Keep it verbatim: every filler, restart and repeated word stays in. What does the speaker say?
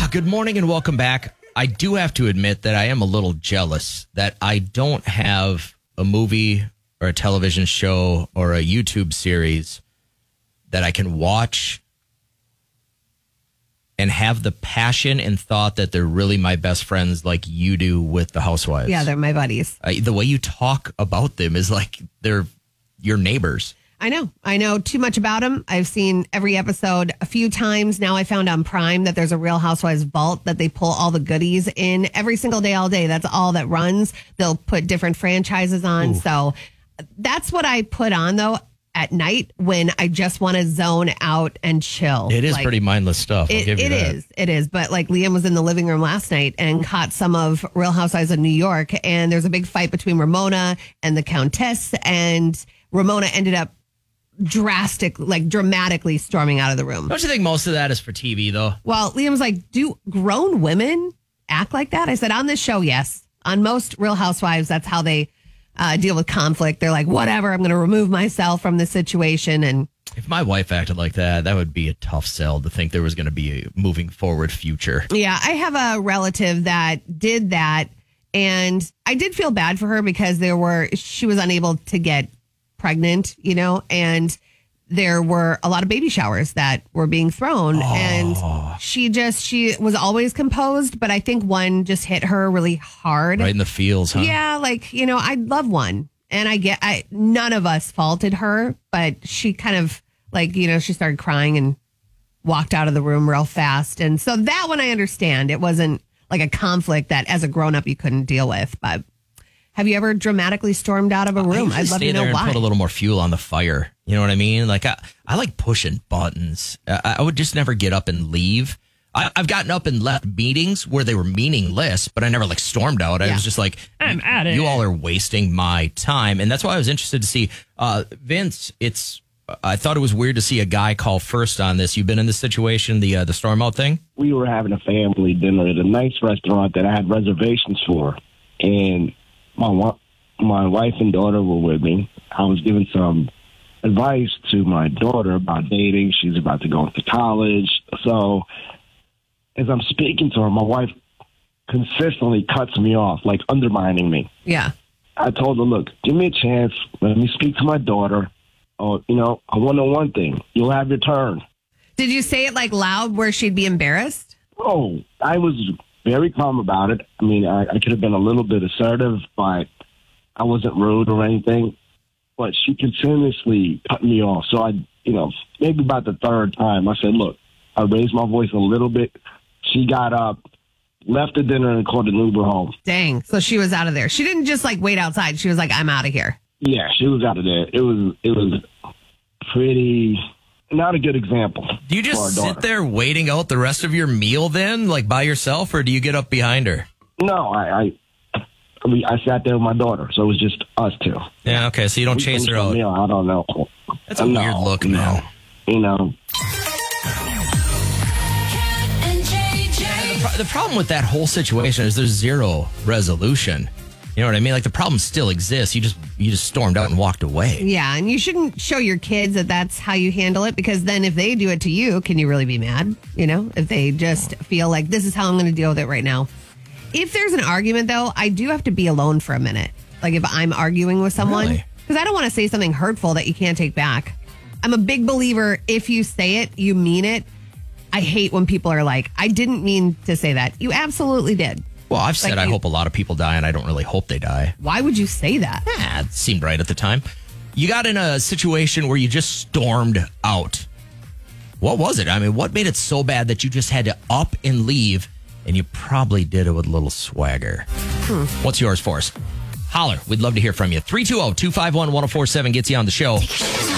Good morning and welcome back. I do have to admit that I am a little jealous that I don't have a movie or a television show or a YouTube series that I can watch and have the passion and thought that they're really my best friends like you do with the Housewives. Yeah, they're my buddies. Uh, the way you talk about them is like they're your neighbors. I know. I know too much about them. I've seen every episode a few times. Now I found on Prime that there's a Real Housewives vault that they pull all the goodies in every single day, all day. That's all that runs. They'll put different franchises on. Ooh. So that's what I put on, though, at night when I just want to zone out and chill. It is like, pretty mindless stuff. I'll it give you it that. is. It is. But like Liam was in the living room last night and caught some of Real Housewives of New York. And there's a big fight between Ramona and the Countess. And Ramona ended up drastic, like dramatically storming out of the room. Don't you think most of that is for T V, though? Well, Liam's like, do grown women act like that? I said, on this show, yes. On most Real Housewives, that's how they uh, deal with conflict. They're like, whatever, I'm going to remove myself from this situation. And if my wife acted like that, that would be a tough sell to think there was going to be a moving forward future. Yeah, I have a relative that did that. And I did feel bad for her because there were, she was unable to get pregnant, you know, and there were a lot of baby showers that were being thrown. Oh. And she just, she was always composed, but I think one just hit her really hard. Right in the feels, huh? Yeah, like, you know, I'd love one. And I get, I none of us faulted her, but she kind of like, you know, she started crying and walked out of the room real fast. And so that one I understand. It wasn't like a conflict that as a grown up you couldn't deal with, but have you ever dramatically stormed out of a room? I'd love to know there why. And put a little more fuel on the fire. You know what I mean? Like I, I like pushing buttons. I, I would just never get up and leave. I, I've gotten up and left meetings where they were meaningless, but I never like stormed out. I Yeah. was just like, I'm at it. You all are wasting my time, and that's why I was interested to see uh, Vince. It's. I thought it was weird to see a guy call first on this. You've been in this situation, the uh, the storm out thing. We were having a family dinner at a nice restaurant that I had reservations for, and My my wife and daughter were with me. I was giving some advice to my daughter about dating. She's about to go into college. So as I'm speaking to her, my wife consistently cuts me off, like undermining me. Yeah. I told her, look, give me a chance. Let me speak to my daughter. Oh, you know, I want to know one thing. You'll have your turn. Did you say it like loud where she'd be embarrassed? Oh, I was very calm about it. I mean, I, I could have been a little bit assertive, but I wasn't rude or anything. But she continuously cut me off. So I, you know, maybe about the third time, I said, look, I raised my voice a little bit. She got up, left the dinner, and called an Uber home. Dang. So she was out of there. She didn't just like wait outside. She was like, I'm out of here. Yeah, she was out of there. It was, it was pretty... Not a good example. Do you just sit there waiting out the rest of your meal then, like by yourself, or do you get up behind her? No, I I, I, mean, I sat there with my daughter, so it was just us two. Yeah, okay, so you don't We chase her finished the out. meal, I don't know. That's a No, weird look, no. man. You know. The, pro- the problem with that whole situation is there's zero resolution. You know what I mean? Like the problem still exists. You just you just stormed out and walked away. Yeah. And you shouldn't show your kids that that's how you handle it, because then if they do it to you, can you really be mad? You know, if they just feel like this is how I'm going to deal with it right now. If there's an argument, though, I do have to be alone for a minute. Like if I'm arguing with someone, Really? because I don't want to say something hurtful that you can't take back. I'm a big believer. If you say it, you mean it. I hate when people are like, I didn't mean to say that. You absolutely did. Well, I've said Like I you- hope a lot of people die, and I don't really hope they die. Why would you say that? Yeah, it seemed right at the time. You got in a situation where you just stormed out. What was it? I mean, what made it so bad that you just had to up and leave, and you probably did it with a little swagger? Hmm. What's yours for us? Holler. We'd love to hear from you. three two zero, two five one, one zero four seven gets you on the show.